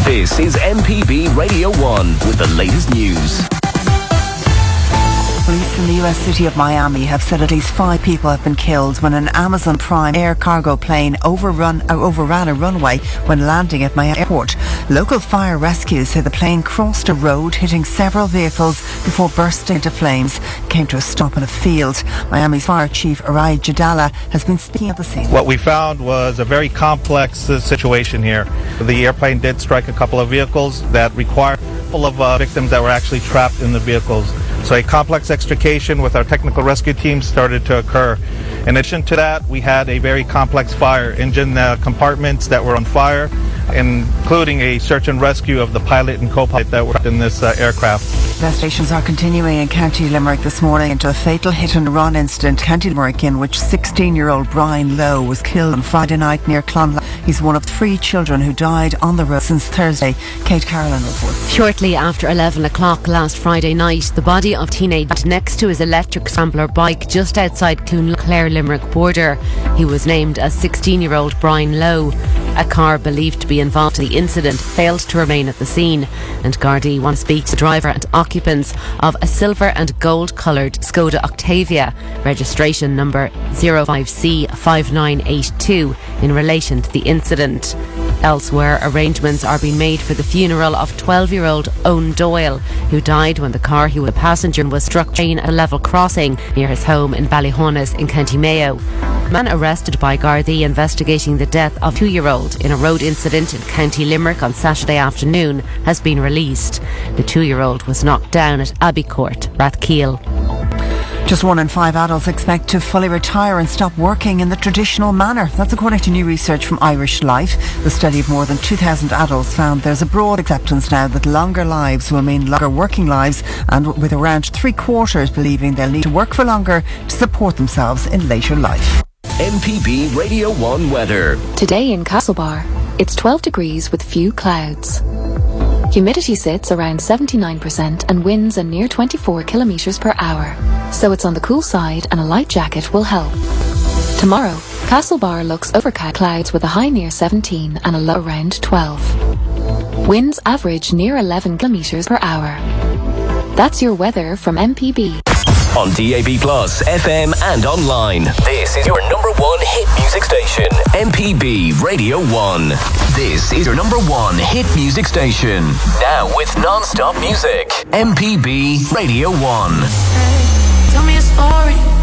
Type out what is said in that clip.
This is MPB Radio 1 with the latest news. Police in the US city of Miami have said at least 5 people have been killed when an Amazon Prime air cargo plane overran a runway when landing at Miami Airport. Local fire rescues say the plane crossed a road, hitting several vehicles before bursting into flames. It came to a stop in a field. Miami's Fire Chief Arai Jadala has been speaking at the scene. What we found was a very complex situation here. The airplane did strike a couple of vehicles that required a couple of victims that were actually trapped in the vehicles. So a complex extrication with our technical rescue team started to occur. In addition to that, we had a very complex fire, engine compartments that were on fire, including a search and rescue of the pilot and co-pilot that were in this aircraft. Investigations are continuing in County Limerick this morning into a fatal hit-and-run incident in County Limerick in which 16-year-old Brian Lowe was killed on Friday night near Clonla. He's one of 3 children who died on the road since Thursday. Kate Carolan reports. Shortly after 11 o'clock last Friday night, the body of teenage next to his electric scrambler bike just outside Clonla Limerick border. He was named as 16-year-old Brian Lowe. A car believed to be involved in the incident failed to remain at the scene, and Gardaí want to speak to the driver and occupants of a silver and gold coloured Skoda Octavia, registration number 05C5982, in relation to the incident. Elsewhere, arrangements are being made for the funeral of 12-year-old Owen Doyle, who died when the car he was a passenger in was struck by a level crossing near his home in Ballyhonus in County Mayo. A man arrested by Gardaí investigating the death of a 2-year-old in a road incident in County Limerick on Saturday afternoon has been released. The 2-year-old was knocked down at Abbey Court, Rathkeale. Just 1 in 5 adults expect to fully retire and stop working in the traditional manner. That's according to new research from Irish Life. The study of more than 2,000 adults found there's a broad acceptance now that longer lives will mean longer working lives, and with around 3/4 believing they'll need to work for longer to support themselves in later life. MPB Radio 1 weather. Today in Castlebar, it's 12 degrees with few clouds. Humidity sits around 79% and winds are near 24 kilometres per hour. So it's on the cool side and a light jacket will help. Tomorrow, Castlebar looks overcast, clouds with a high near 17 and a low around 12. Winds average near 11 kilometres per hour. That's your weather from MPB. On DAB+, FM and online. This is your number 1 hit music station. MPB Radio 1. This is your number 1 hit music station. Now with non-stop music. MPB Radio 1. Tell me a story.